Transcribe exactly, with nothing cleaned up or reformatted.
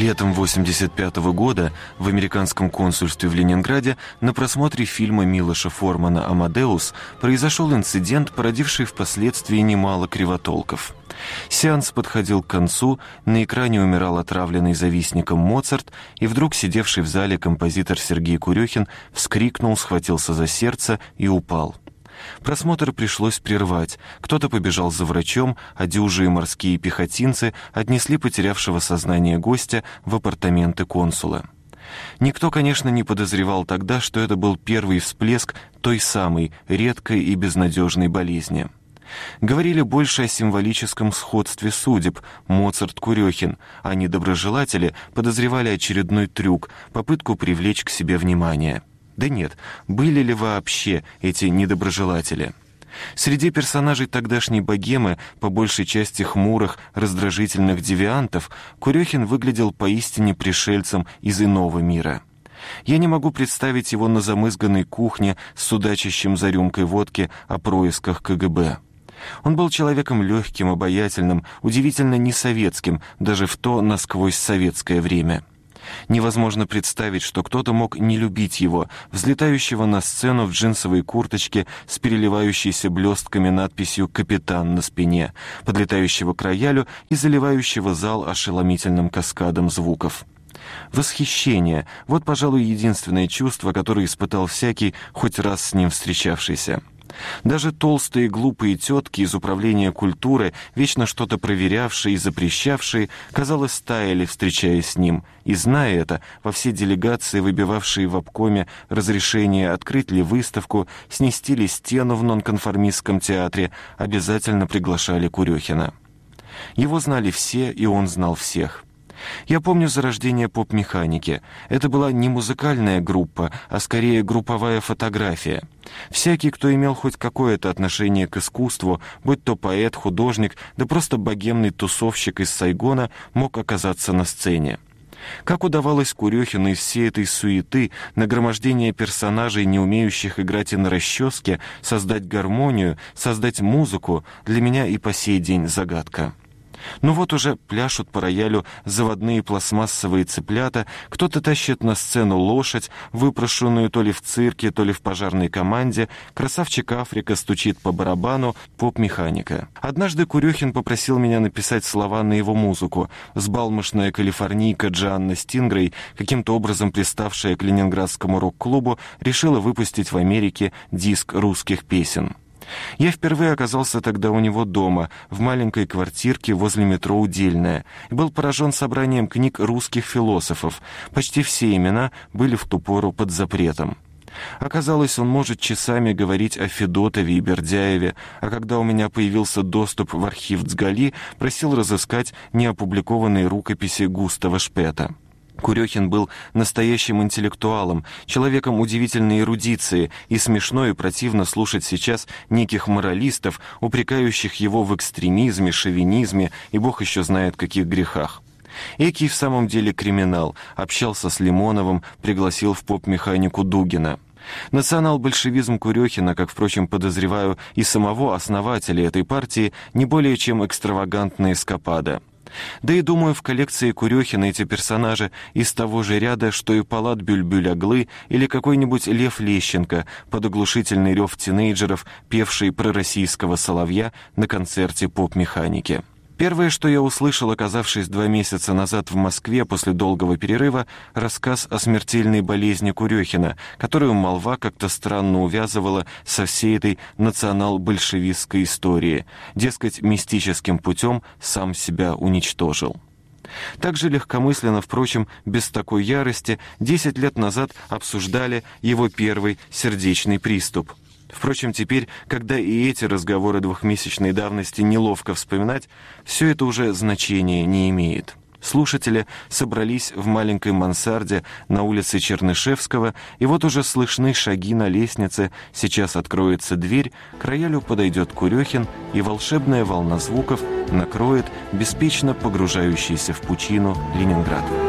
Летом восемьдесят пятого года в американском консульстве в Ленинграде на просмотре фильма Милоша Формана «Амадеус» произошел инцидент, породивший впоследствии немало кривотолков. Сеанс подходил к концу, на экране умирал отравленный завистником Моцарт, и вдруг сидевший в зале композитор Сергей Курехин вскрикнул, схватился за сердце и упал. Просмотр пришлось прервать. Кто-то побежал за врачом, а дюжи и морские пехотинцы отнесли потерявшего сознание гостя в апартаменты консула. Никто, конечно, не подозревал тогда, что это был первый всплеск той самой редкой и безнадежной болезни. Говорили больше о символическом сходстве судеб Моцарт-Курехин, а недоброжелатели подозревали очередной трюк, попытку привлечь к себе внимание. Да нет, были ли вообще эти недоброжелатели? Среди персонажей тогдашней богемы, по большей части хмурых, раздражительных девиантов, Курехин выглядел поистине пришельцем из иного мира. Я не могу представить его на замызганной кухне с судачащим за рюмкой водки о происках ка гэ бэ. Он был человеком легким, обаятельным, удивительно несоветским, даже в то насквозь советское время. Невозможно представить, что кто-то мог не любить его, взлетающего на сцену в джинсовой курточке с переливающейся блестками надписью «Капитан» на спине, подлетающего к роялю и заливающего зал ошеломительным каскадом звуков. Восхищение — вот, пожалуй, единственное чувство, которое испытал всякий, хоть раз с ним встречавшийся. Даже толстые глупые тетки из управления культуры, вечно что-то проверявшие и запрещавшие, казалось, таяли, встречаясь с ним, и, зная это, во все делегации, выбивавшие в обкоме разрешение открыть ли выставку, снести ли стену в нонконформистском театре, обязательно приглашали Курехина. Его знали все, и он знал всех. Я помню зарождение поп-механики. Это была не музыкальная группа, а скорее групповая фотография. Всякий, кто имел хоть какое-то отношение к искусству, будь то поэт, художник, да просто богемный тусовщик из Сайгона, мог оказаться на сцене. Как удавалось Курехину из всей этой суеты, нагромождения персонажей, не умеющих играть и на расческе, создать гармонию, создать музыку, для меня и по сей день загадка. Ну вот уже пляшут по роялю заводные пластмассовые цыплята, кто-то тащит на сцену лошадь, выпрошенную то ли в цирке, то ли в пожарной команде, красавчик Африка стучит по барабану, поп-механика. Однажды Курехин попросил меня написать слова на его музыку. Взбалмошная калифорнийка Джоанна Стингрей, каким-то образом приставшая к ленинградскому рок-клубу, решила выпустить в Америке диск русских песен. Я впервые оказался тогда у него дома, в маленькой квартирке возле метро «Удельная», и был поражен собранием книг русских философов. Почти все имена были в ту пору под запретом. Оказалось, он может часами говорить о Федотове и Бердяеве, а когда у меня появился доступ в архив Цгали, просил разыскать неопубликованные рукописи Густава Шпета. Курехин был настоящим интеллектуалом, человеком удивительной эрудиции, и смешно и противно слушать сейчас неких моралистов, упрекающих его в экстремизме, шовинизме и бог еще знает каких грехах. Экий в самом деле криминал, общался с Лимоновым, пригласил в поп-механику Дугина. Национал-большевизм Курехина, как, впрочем, подозреваю, и самого основателя этой партии, не более чем экстравагантная эскапада. Да и, думаю, в коллекции Курехина эти персонажи из того же ряда, что и Палат Бюльбюль-Оглы или какой-нибудь Лев Лещенко под оглушительный рев тинейджеров, певший пророссийского соловья на концерте поп-механики. Первое, что я услышал, оказавшись два месяца назад в Москве после долгого перерыва, рассказ о смертельной болезни Курехина, которую молва как-то странно увязывала со всей этой национал-большевистской историей. Дескать, мистическим путем сам себя уничтожил. Так же легкомысленно, впрочем, без такой ярости, десять лет назад обсуждали его первый сердечный приступ. Впрочем, теперь, когда и эти разговоры двухмесячной давности неловко вспоминать, все это уже значения не имеет. Слушатели собрались в маленькой мансарде на улице Чернышевского, и вот уже слышны шаги на лестнице, сейчас откроется дверь, к роялю подойдет Курехин, и волшебная волна звуков накроет беспечно погружающийся в пучину Ленинград.